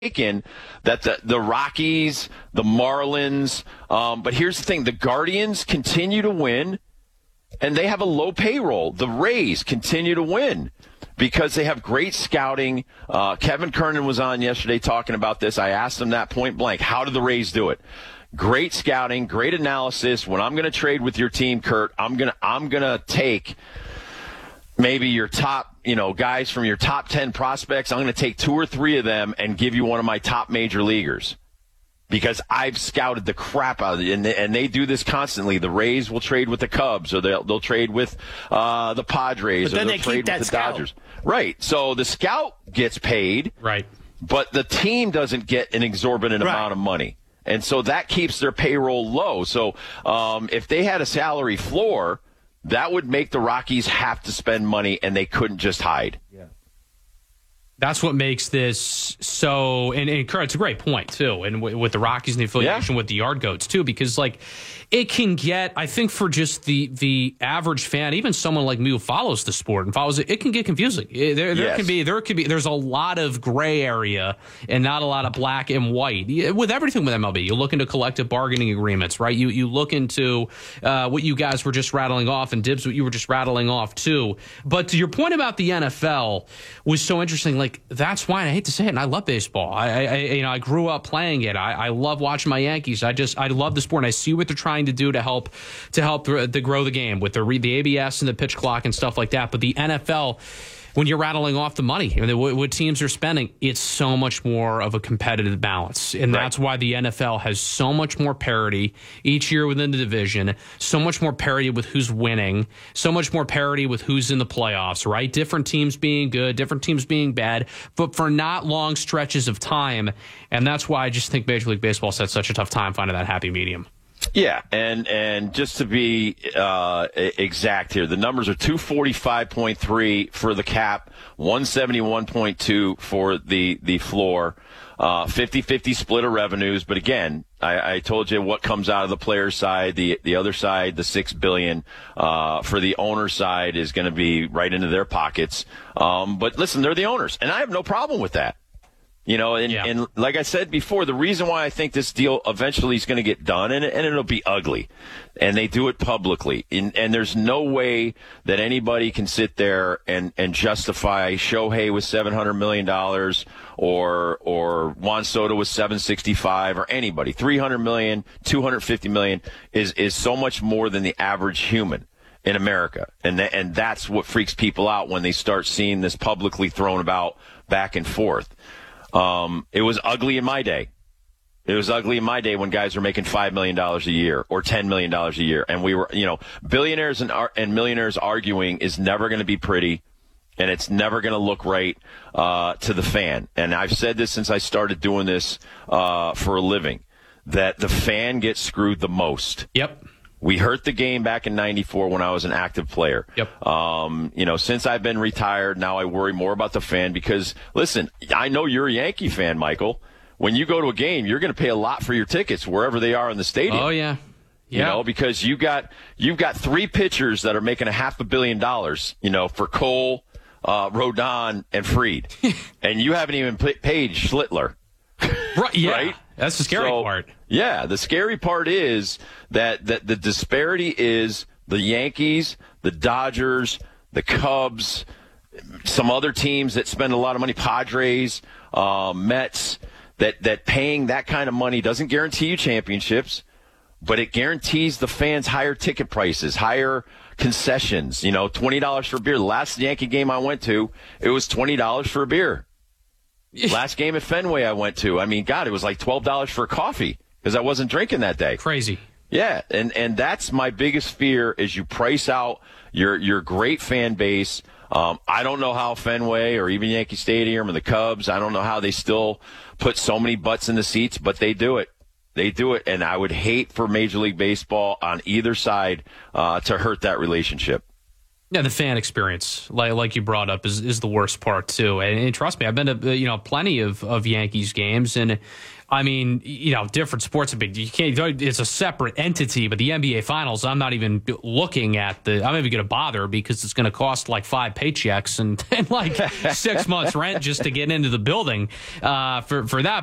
mistaken that the Rockies, the Marlins, but here's the thing, the Guardians continue to win, and they have a low payroll. The Rays continue to win because they have great scouting. Kevin Kernan was on yesterday talking about this. I asked him that point blank. How did the Rays do it? Great scouting, great analysis. When I'm going to trade with your team, Kurt, I'm gonna take maybe your top, guys from your top 10 prospects. I'm going to take 2 or 3 of them and give you one of my top major leaguers because I've scouted the crap out of it. And they do this constantly. The Rays will trade with the Cubs, or they'll trade with the Padres, but then or they'll trade with the Dodgers. Right. So the scout gets paid, right, but the team doesn't get an exorbitant amount of money. And so that keeps their payroll low. So if they had a salary floor, that would make the Rockies have to spend money, and they couldn't just hide. Yeah. That's what makes this so, and Kurt, it's a great point, too, and with the Rockies and the affiliation with the Yard Goats, too, because, it can get, I think for just the average fan, even someone like me who follows the sport and follows it can get confusing. There can be, there's a lot of gray area and not a lot of black and white. With everything with MLB, you look into collective bargaining agreements, right? You look into what you guys were just rattling off, and Dibs, what you were just rattling off, too. But to your point about the NFL was so interesting. That's why, and I hate to say it, and I love baseball. I grew up playing it. I love watching my Yankees. I love the sport, and I see what they're trying to do to help to grow the game with the ABS and the pitch clock and stuff like that. But the NFL, when you're rattling off the money, what teams are spending, it's so much more of a competitive balance. And that's why the NFL has so much more parity each year within the division, so much more parity with who's winning, so much more parity with who's in the playoffs, right? Different teams being good, different teams being bad, but for not long stretches of time. And that's why I just think Major League Baseball had such a tough time finding that happy medium. Yeah, and just to be exact here, the numbers are 245.3 for the cap, 171.2 for the floor, 50-50 split of revenues. But again, I told you what comes out of the player's side. The other side, the $6 billion for the owner's side, is going to be right into their pockets. But listen, they're the owners, and I have no problem with that. And like I said before, the reason why I think this deal eventually is going to get done, and it'll be ugly, and they do it publicly, and there's no way that anybody can sit there and justify Shohei with $700 million or Juan Soto with $765 or anybody. $300 million, $250 million is so much more than the average human in America, and that's what freaks people out when they start seeing this publicly thrown about back and forth. It was ugly in my day. It was ugly in my day when guys were making $5 million a year or $10 million a year. And we were, billionaires and millionaires arguing is never going to be pretty, and it's never going to look right to the fan. And I've said this since I started doing this for a living, that the fan gets screwed the most. Yep. We hurt the game back in '94 when I was an active player. Yep. Since I've been retired, now I worry more about the fan because, listen, I know you're a Yankee fan, Michael. When you go to a game, you're going to pay a lot for your tickets wherever they are in the stadium. Oh, yeah. Because you've got 3 pitchers that are making $500 million, for Cole, Rodon, and Fried. And you haven't even paid Schlittler. Right, yeah. Right? That's the scary part. Yeah, the scary part is that the disparity is the Yankees, the Dodgers, the Cubs, some other teams that spend a lot of money, Padres, Mets, that paying that kind of money doesn't guarantee you championships, but it guarantees the fans higher ticket prices, higher concessions, $20 for a beer. The last Yankee game I went to, it was $20 for a beer. Last game at Fenway I went to, it was like $12 for a coffee because I wasn't drinking that day. Crazy. Yeah, and that's my biggest fear is you price out your great fan base. I don't know how Fenway or even Yankee Stadium or the Cubs, I don't know how they still put so many butts in the seats, but they do it. They do it, and I would hate for Major League Baseball on either side to hurt that relationship. Yeah, the fan experience, like you brought up, is the worst part too. And trust me, I've been to plenty of Yankees games, and I mean, different sports. You can't. It's a separate entity, but the NBA Finals, I'm not even looking at I'm not even going to bother because it's going to cost like 5 paychecks and like 6 months rent just to get into the building for that.